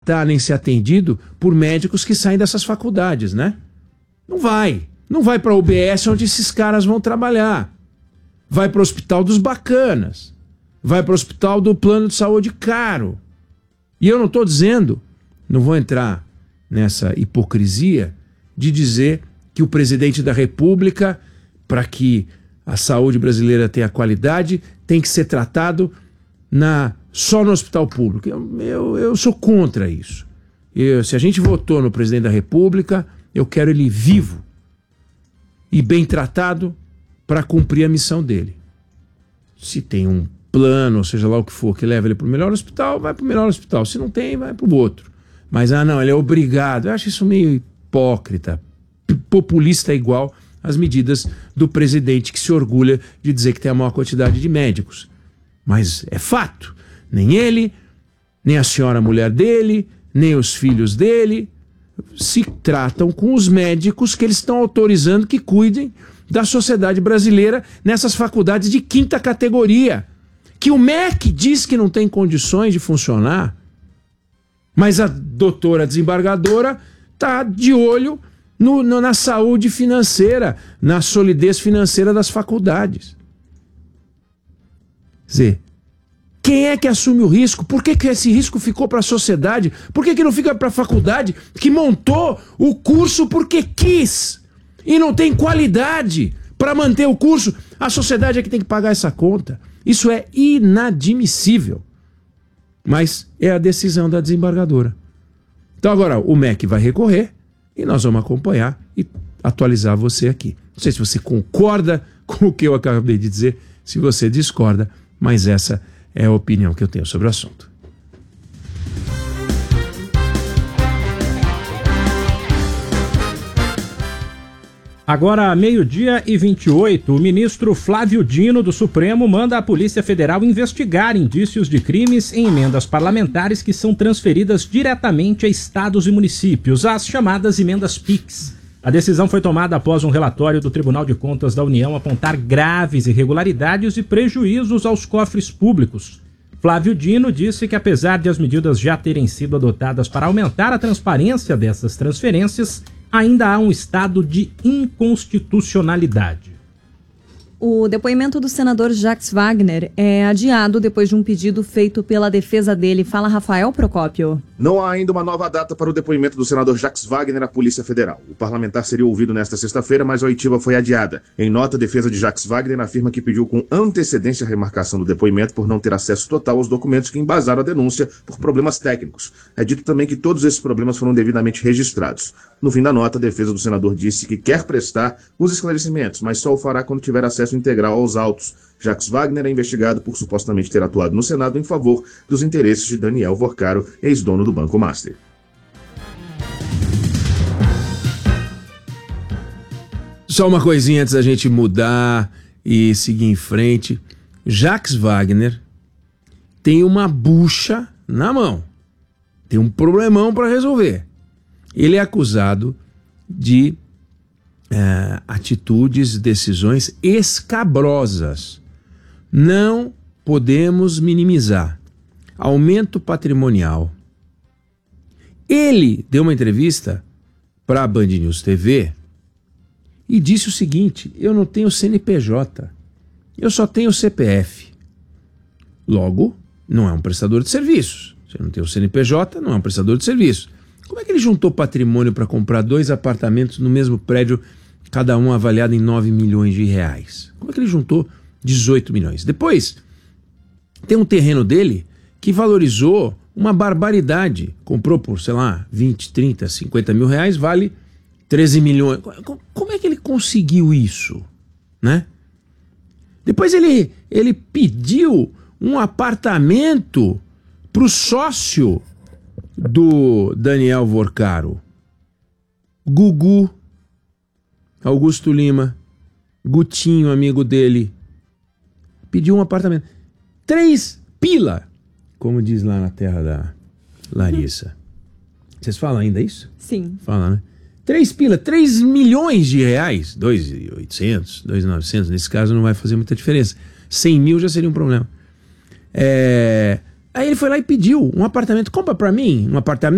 tratar nem ser atendido por médicos que saem dessas faculdades, né? Não vai. Não vai para a UBS onde esses caras vão trabalhar. Vai para o hospital dos bacanas. Vai para o hospital do plano de saúde caro. E eu não estou dizendo, não vou entrar nessa hipocrisia de dizer que o presidente da República, para que a saúde brasileira tenha qualidade, tem que ser tratado só no hospital público. Eu sou contra isso. Se a gente votou no presidente da República, eu quero ele vivo e bem tratado para cumprir a missão dele. Se tem um plano, ou seja lá o que for, que leva ele para o melhor hospital, vai para o melhor hospital. Se não tem, vai para o outro. Mas, não, ele é obrigado. Eu acho isso meio hipócrita, populista igual às medidas do presidente que se orgulha de dizer que tem a maior quantidade de médicos. Mas é fato. Nem ele, nem a senhora mulher dele, nem os filhos dele se tratam com os médicos que eles estão autorizando que cuidem da sociedade brasileira nessas faculdades de quinta categoria, que o MEC diz que não tem condições de funcionar, mas a doutora desembargadora está de olho na saúde financeira, na solidez financeira das faculdades. Quer dizer, quem é que assume o risco? Por que esse risco ficou para a sociedade? Por que não fica para a faculdade que montou o curso porque quis e não tem qualidade para manter o curso? A sociedade é que tem que pagar essa conta. Isso é inadmissível. Mas é a decisão da desembargadora. Então agora o MEC vai recorrer e nós vamos acompanhar e atualizar você aqui. Não sei se você concorda com o que eu acabei de dizer, se você discorda, mas essa é a opinião que eu tenho sobre o assunto. Agora, 12h28, o ministro Flávio Dino, do Supremo, manda a Polícia Federal investigar indícios de crimes em emendas parlamentares que são transferidas diretamente a estados e municípios, as chamadas emendas PIX. A decisão foi tomada após um relatório do Tribunal de Contas da União apontar graves irregularidades e prejuízos aos cofres públicos. Flávio Dino disse que, apesar de as medidas já terem sido adotadas para aumentar a transparência dessas transferências, ainda há um estado de inconstitucionalidade. O depoimento do senador Jacques Wagner é adiado depois de um pedido feito pela defesa dele. Fala, Rafael Procópio. Não há ainda uma nova data para o depoimento do senador Jacques Wagner à Polícia Federal. O parlamentar seria ouvido nesta sexta-feira, mas a oitiva foi adiada. Em nota, a defesa de Jacques Wagner afirma que pediu com antecedência a remarcação do depoimento por não ter acesso total aos documentos que embasaram a denúncia por problemas técnicos. É dito também que todos esses problemas foram devidamente registrados. No fim da nota, a defesa do senador disse que quer prestar os esclarecimentos, mas só o fará quando tiver acesso integral aos autos. Jacques Wagner é investigado por supostamente ter atuado no Senado em favor dos interesses de Daniel Vorcaro, ex-dono do Banco Master. Só uma coisinha antes da gente mudar e seguir em frente. Jacques Wagner tem uma bucha na mão. Tem um problemão para resolver. Ele é acusado de atitudes, decisões escabrosas. Não podemos minimizar. Aumento patrimonial. Ele deu uma entrevista para a Band News TV e disse o seguinte: eu não tenho CNPJ, eu só tenho CPF. Logo, não é um prestador de serviços. Você não tem o CNPJ, não é um prestador de serviços. Como é que ele juntou patrimônio para comprar 2 apartamentos no mesmo prédio, cada um avaliado em 9 milhões de reais? Como é que ele juntou 18 milhões? Depois, tem um terreno dele que valorizou uma barbaridade. Comprou por, 20, 30, 50 mil reais, vale 13 milhões. Como é que ele conseguiu isso? Né? Depois ele pediu um apartamento para o sócio do Daniel Vorcaro, Gugu, Augusto Lima, Gutinho, amigo dele, pediu um apartamento. 3 pila, como diz lá na terra da Larissa. Vocês falam ainda isso? Sim. Fala, né? 3 pila, 3 milhões de reais, 2.800, 2.900, nesse caso não vai fazer muita diferença. 100 mil já seria um problema. Aí ele foi lá e pediu um apartamento. Compra pra mim um apartamento